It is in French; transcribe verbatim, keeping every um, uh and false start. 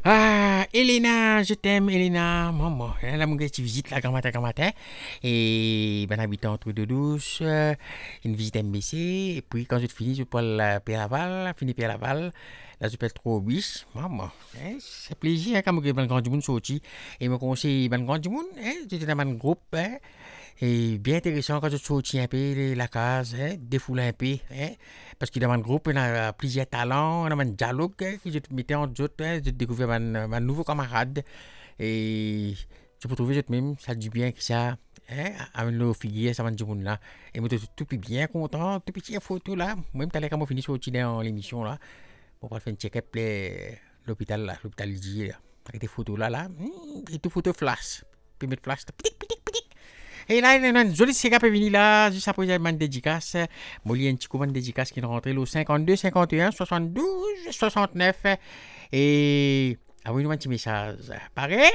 Ah, Elena, je t'aime, Elena. Maman, là, mon gars, tu visites la grand matin, grand matin. Et ben, habitant entre deux douces, euh, une visite M B C. Et puis, quand je te finis, je parle la Pierre Laval, fini Pierre Laval. Là, je parle trop bis. Maman, hein, c'est plaisir, hein, quand je vais grand du monde sorti. Et me conseille, ben, grand du monde, hein, tu es dans un groupe, hein. Et bien intéressant quand je sortis un peu la case, hein, défouler un peu, hein, parce qu'il y a un groupe, il y a plusieurs talents, il y a un dialogue, hein, que je te mettais en jeu, hein, je découvrais un nouveau camarade, et je peux trouver même, ça dit bien que ça, hein, avec nos figures, ça va du monde là, et moi, tout, tout bien content, tout petit photo là, moi, tout à l'heure, quand on finit sorti dans l'émission là, pour faire un check-up, l'hôpital là, l'hôpital dit, avec des photos là, là, et tout photo flash, puis mettre flash, pitic, pitic, pitic. Et là, il y a une jolie cigare venu là, juste après une dédicace. Moi, il y a un petit coup de dédicace qui est rentré le cinquante-deux, cinquante et un, soixante-douze, soixante-neuf. Et, ah oui, nous un petit message. Pareil.